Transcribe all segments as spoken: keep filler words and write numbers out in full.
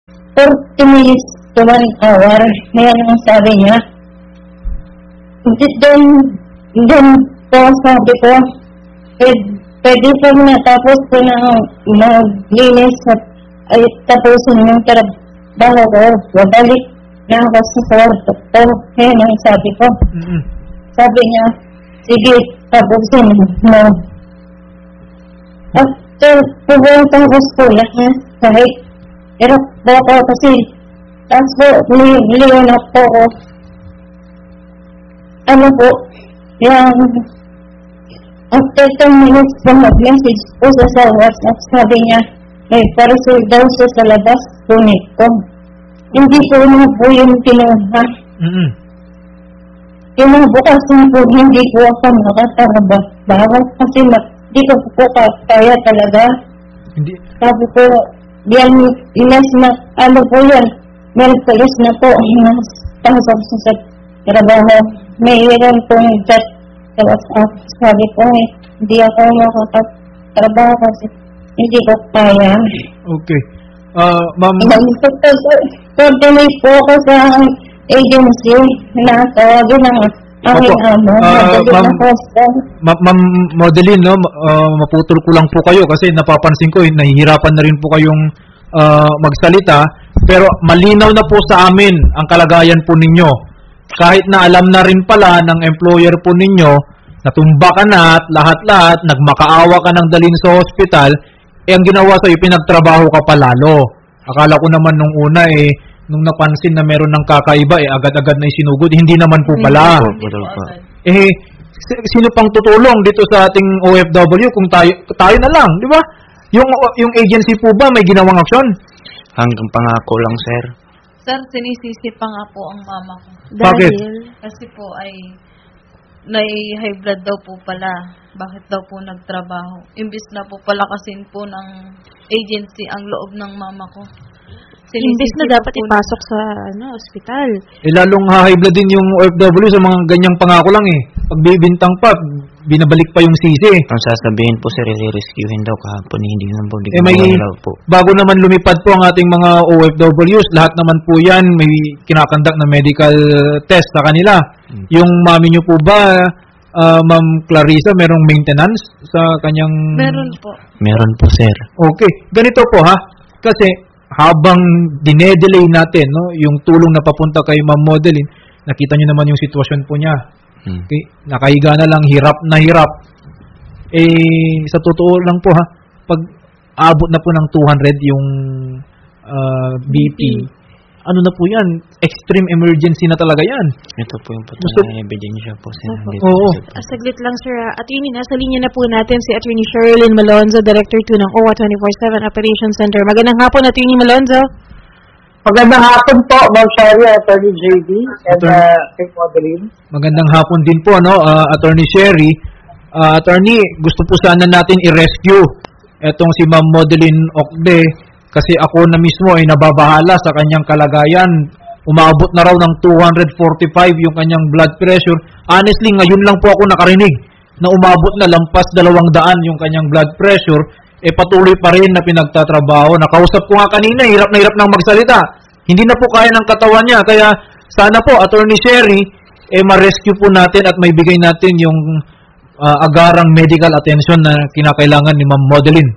forty minutes to one hour. Ngayon ang sabi niya. Then, then po sabi ko, pwede, pwede po natapos ko na maglinis at ay tapusin yung trabaho ko. Babalik na ako sa kwarto ko. Ngayon ang sabi ko. Mm-hmm. Sabi niya, sige, tapusin mo. After pupunta ko sa kuya, kahit hirap po ako kasi tapos po, liwan na po ako. Ano po, yung after ten minutes po mag-message po sa sa WhatsApp, sabi niya, may parcel daw siya sa labas, tunit ko. Hindi po na po yung kinuha. Mm-hmm. Kinabukasan po, hindi po ako makatrabaho kasi hindi ko po kaya talaga. Hindi. Sabi ko, yan, ilas na, ano po yan, Merkulis na po, pasok sa trabaho. Mayroon pong chat sa WhatsApp. Sabi ko, eh, hindi ako makakatrabaho kasi hindi ko kaya. Okay. Uh, ma'am... Continuous po ako sa agency na tawagin ng aking amo. Ma'am Modeline, no, uh, maputol ko lang po kayo kasi napapansin ko, eh, nahihirapan na rin po kayong uh, magsalita. Pero malinaw na po sa amin ang kalagayan po ninyo. Kahit na alam na rin pala ng employer po ninyo, natumba ka na at lahat-lahat, nagmakaawa ka ng dalhin sa hospital, eh ang ginawa sa'yo, pinagtrabaho ka pa lalo. Akala ko naman nung una eh, nung napansin na meron ng kakaiba, eh agad-agad na isinugod. Hindi naman po pala. Eh, sino pang tutulong dito sa ating O F W kung tayo, tayo na lang, di ba? Yung, yung agency po ba may ginawang aksyon? Hanggang pangako lang, sir. Sir, sinisisi pa nga po ang mama ko. Bakit? Kasi po ay nai-high blood daw po pala. Bakit daw po nagtrabaho? Imbis na po palakasin po ng agency ang loob ng mama ko. Sinisisi Imbis na dapat ipasok sa ano, ospital. Eh lalong high blood din yung O F W sa mga ganyang pangako lang eh. Pag bibintang pa, binabalik pa yung sisi. Ang sasabihin po, sir, i-rescuehin daw kahapon, hindi naman po. Eh may, po. Bago naman lumipad po ang ating mga O F Ws, lahat naman po yan, may kinakandak na medical test sa kanila. Hmm. Yung mami nyo po ba, uh, Ma'am Clarissa, merong maintenance sa kanyang... Meron po. Meron po, sir. Okay. Ganito po ha, kasi habang dinedelay natin, no, yung tulong na papunta kay Ma'am Modeline, nakita nyo naman yung sitwasyon po niya. Hmm. Okay? Nakahiga na lang, hirap na hirap. Eh, sa totoo lang po ha, pag abot na po ng two hundred yung uh, B P, ano na po yan? Extreme emergency na talaga yan. Ito po yung patunay ebidensya po. Oo. Ah, saglit lang, sir. Attorney, nasa linya na po natin si Attorney Sherilyn Malonzo, Director two ng O W A twenty-four seven Operations Center. Magandang hapon, Attorney Malonzo. Magandang hapon po, Ma'am Sherry, Attorney J D, and uh, Kay Modeline. Magandang hapon din po, no, uh, Attorney Sherry. Uh, attorney, gusto po sana natin i-rescue etong si Ma'am Modeline Ocde kasi ako na mismo ay nababahala sa kanyang kalagayan. Umabot na raw ng two forty-five yung kanyang blood pressure. Honestly, ngayon lang po ako nakarinig na umabot na lampas dalawang daan yung kanyang blood pressure. Eh patuloy pa rin na pinagtatrabaho. Nakausap ko nga kanina, hirap na hirap nang magsalita. Hindi na po kaya ng katawan niya. Kaya sana po, Attorney Sherry, eh ma-rescue po natin at may bigay natin yung uh, agarang medical attention na kinakailangan ni Ma'am Modeline.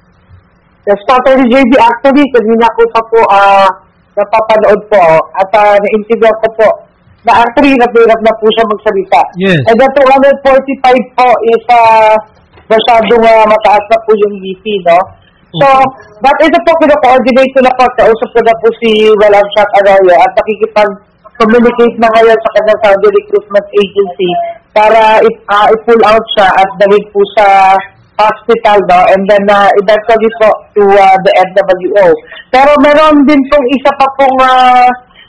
Yes, Attorney J D, actually, kanina ko pa po uh, napapanood po at uh, na-intindihan ko po na actually hirap-hirap na po siya magsalita. Yes. And the two forty-five po is uh, masyadong uh, mataas na po yung B P, no? So, okay. But ito po, pino-coordinate ko na po, kausap ko na po si Walang Shot Arroyo at nakikipag-communicate na ngayon sa kanyang Saudi Recruitment Agency para uh, i-pull out siya at dahil po sa hospital, no? And then, uh, eventually po to uh, the F W O. Pero meron din pong isa pa pong uh,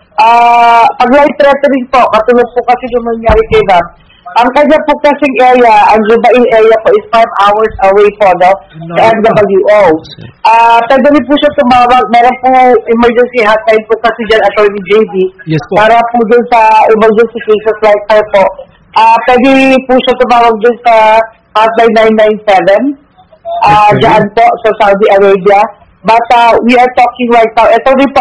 uh, pag-life threatening po, katulad po kasi yung nangyari kay Ma'am. Ang kanya po kasing area, ang Jubail area po is five hours away po, no? Sa F W O. Uh, pwede rin po siya tumawag. Meron po emergency hotline po kasi dyan, Attorney J D. Yes po. Para po dun sa emergency cases like her po. Uh, pwede po siya tumawag dun sa hotline nine nine seven. Uh, dyan po sa Saudi Arabia. But uh, we are talking right now. Ito rin po,